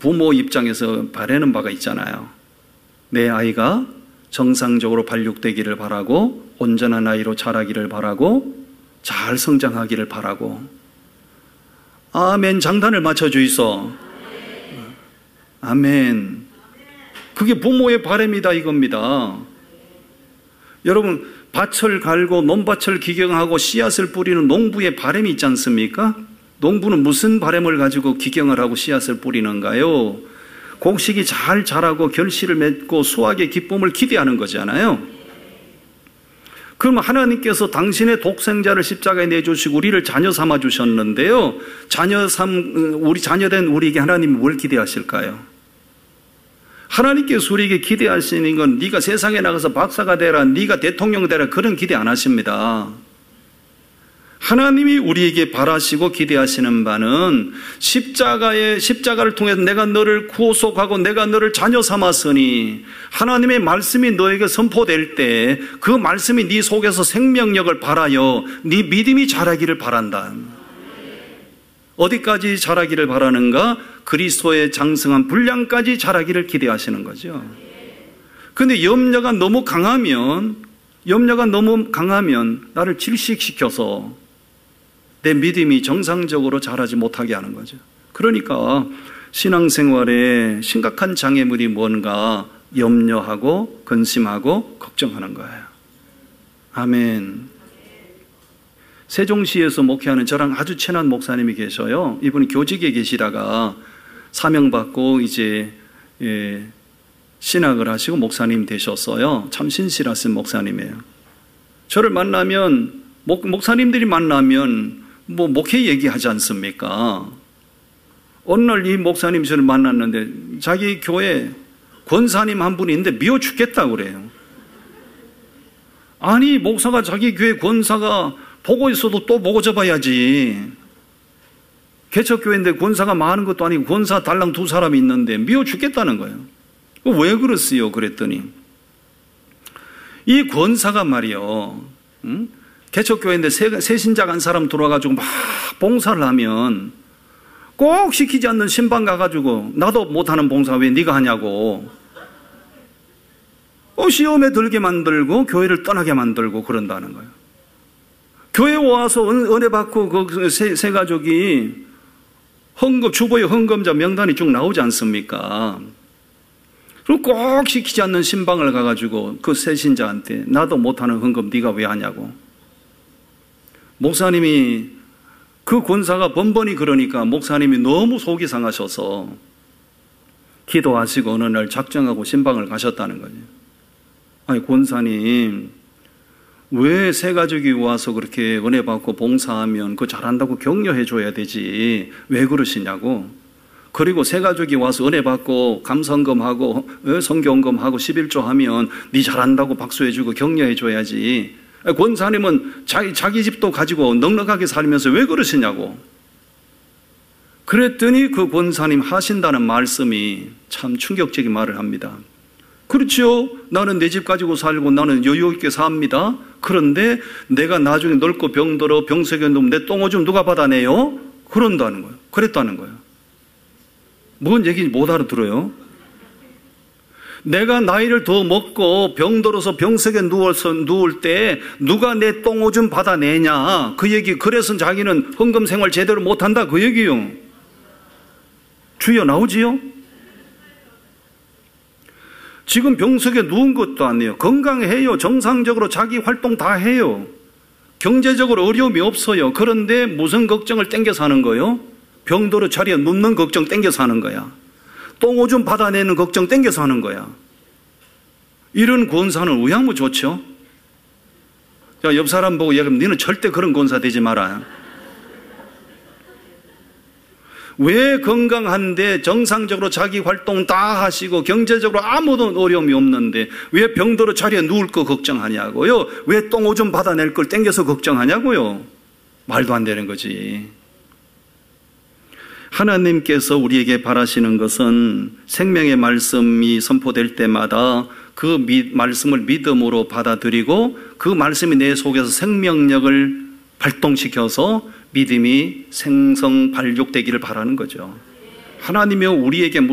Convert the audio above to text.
부모 입장에서 바라는 바가 있잖아요. 내 아이가 정상적으로 발육되기를 바라고 온전한 아이로 자라기를 바라고 잘 성장하기를 바라고. 아멘. 장단을 맞춰주이소. 아멘. 그게 부모의 바람이다 이겁니다. 여러분, 밭을 갈고 논밭을 기경하고 씨앗을 뿌리는 농부의 바람이 있지 않습니까? 농부는 무슨 바람을 가지고 기경을 하고 씨앗을 뿌리는가요? 곡식이 잘 자라고 결실을 맺고 수확의 기쁨을 기대하는 거잖아요. 그럼 하나님께서 당신의 독생자를 십자가에 내주시고 우리를 자녀 삼아 주셨는데요. 우리 자녀된 우리에게 하나님이 뭘 기대하실까요? 하나님께서 우리에게 기대하시는 건 네가 세상에 나가서 박사가 되라, 네가 대통령 되라, 그런 기대 안 하십니다. 하나님이 우리에게 바라시고 기대하시는 바는 십자가를 통해서 내가 너를 구속하고 내가 너를 자녀 삼았으니 하나님의 말씀이 너에게 선포될 때 그 말씀이 네 속에서 생명력을 발하여 네 믿음이 자라기를 바란다. 어디까지 자라기를 바라는가? 그리스도의 장성한 분량까지 자라기를 기대하시는 거죠. 그런데 염려가 너무 강하면 나를 질식시켜서 내 믿음이 정상적으로 자라지 못하게 하는 거죠. 그러니까 신앙생활에 심각한 장애물이 뭔가 염려하고 근심하고 걱정하는 거예요. 아멘. 세종시에서 목회하는 저랑 아주 친한 목사님이 계셔요. 이분이 교직에 계시다가 사명받고 이제 신학을 하시고 목사님 되셨어요. 참 신실하신 목사님이에요. 저를 만나면 목사님들이 만나면 뭐 목회 얘기하지 않습니까? 어느 날 이 목사님 저를 만났는데 자기 교회 권사님 한 분이 있는데 미워 죽겠다고 그래요. 아니 목사가 자기 교회 권사가 보고 있어도 또 보고 접어야지. 개척교회인데 권사가 많은 것도 아니고 권사 달랑 2사람이 있는데 미워 죽겠다는 거예요. 왜 그랬어요? 그랬더니 이 권사가 말이요, 개척교회인데 새신자 간 사람 들어와가지고 막 봉사를 하면 꼭 시키지 않는 신방 가가지고 나도 못하는 봉사 왜 네가 하냐고 시험에 들게 만들고 교회를 떠나게 만들고 그런다는 거예요. 교회에 와서 은혜 받고 그 세 가족이 주보의 헌금자 명단이 쭉 나오지 않습니까? 그리고 꼭 시키지 않는 신방을 가가지고 그 새신자한테 나도 못하는 헌금 네가 왜 하냐고. 목사님이 그 권사가 번번이 그러니까 목사님이 너무 속이 상하셔서 기도하시고 어느 날 작정하고 신방을 가셨다는 거죠. 아니 권사님 왜 새 가족이 와서 그렇게 은혜 받고 봉사하면 그거 잘한다고 격려해 줘야 되지 왜 그러시냐고. 그리고 새 가족이 와서 은혜 받고 감성금하고 성경금하고 11조 하면 네 잘한다고 박수해 주고 격려해 줘야지. 권사님은 자기 집도 가지고 넉넉하게 살면서 왜 그러시냐고. 그랬더니 그 권사님 하신다는 말씀이 참 충격적인 말을 합니다. 그렇죠. 나는 내 집 가지고 살고 나는 여유 있게 삽니다. 그런데 내가 나중에 늙고 병들어 병석에 누우면 내 똥오줌 누가 받아내요? 그런다는 거예요. 그랬다는 거예요. 뭔 얘기인지 못 알아들어요. 내가 나이를 더 먹고 병들어서 병석에 누울 때 누가 내 똥오줌 받아내냐 그 얘기. 그래서 자기는 헌금 생활 제대로 못한다 그 얘기요. 주여 나오지요? 지금 병석에 누운 것도 아니에요. 건강해요. 정상적으로 자기 활동 다 해요. 경제적으로 어려움이 없어요. 그런데 무슨 걱정을 땡겨서 하는 거예요? 병들어 자리에 눕는 걱정 땡겨서 하는 거야. 똥오줌 받아내는 걱정 땡겨서 하는 거야. 이런 권사는 왜 하면 좋죠? 자, 옆 사람 보고 얘기하면 너는 절대 그런 권사 되지 마라. 왜 건강한데 정상적으로 자기 활동 다 하시고 경제적으로 아무도 어려움이 없는데 왜 병들어 자리에 누울 거 걱정하냐고요? 왜 똥오줌 받아낼 걸 땡겨서 걱정하냐고요? 말도 안 되는 거지. 하나님께서 우리에게 바라시는 것은 생명의 말씀이 선포될 때마다 그 말씀을 믿음으로 받아들이고 그 말씀이 내 속에서 생명력을 발동시켜서 믿음이 생성 발육되기를 바라는 거죠. 하나님이 우리에게